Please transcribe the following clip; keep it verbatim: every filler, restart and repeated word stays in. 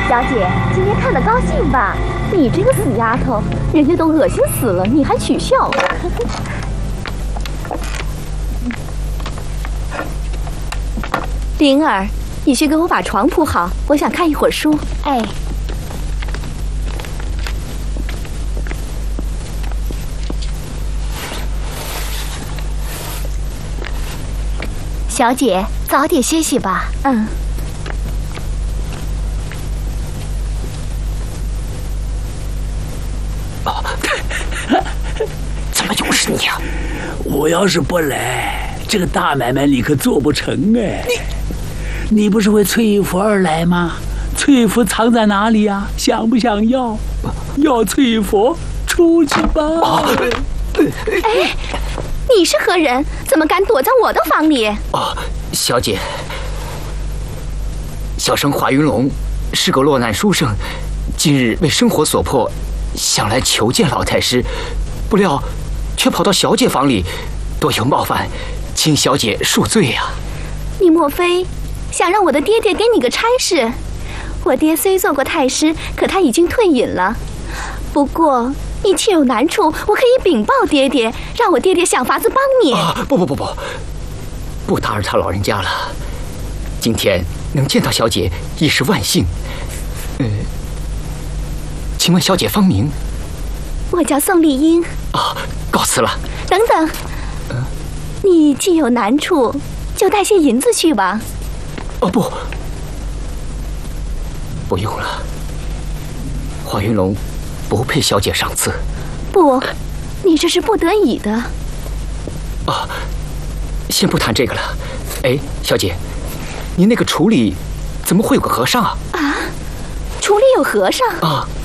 小姐，今天看得高兴吧？你这个死丫头，人家都恶心死了，你还取笑？灵儿，你去给我把床铺好，我想看一会儿书。哎。小姐，早点歇息吧。嗯。 哦，怎么又是你啊？我要是不来，这个大买卖你可做不成哎。你你不是为翠玉佛而来吗？翠玉佛藏在哪里呀？想不想要？要翠玉佛，出去吧。哦、 哎。你是何人？怎么敢躲在我的房里？ 哦，小姐，小生华云龙是个落难书生，今日为生活所迫，想来求见老太师，不料却跑到小姐房里，多有冒犯，请小姐恕罪呀、啊。 你莫非想让我的爹爹给你个差事？我爹虽做过太师，可他已经退隐了。不过你切有难处，我可以禀报爹爹，让我爹爹想法子帮你。 啊，不不不不，不打扰他老人家了。今天能见到小姐已是万幸。呃，请问小姐芳名？ 我叫宋丽英。 啊，告辞了。 等等，呃、你既有难处，就带些银子去吧。 哦不，不用了。华云龙不配小姐赏赐。 不，你这是不得已的。 啊，先不谈这个了。哎，小姐，您那个橱里怎么会有个和尚啊？ 啊，橱里有和尚？ 啊。